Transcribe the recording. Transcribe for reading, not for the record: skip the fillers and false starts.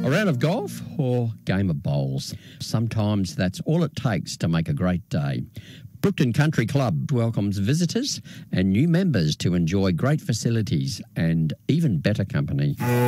A round of golf or game of bowls. Sometimes that's all it takes to make a great day. Brookton Country Club welcomes visitors and new members to enjoy great facilities and even better company.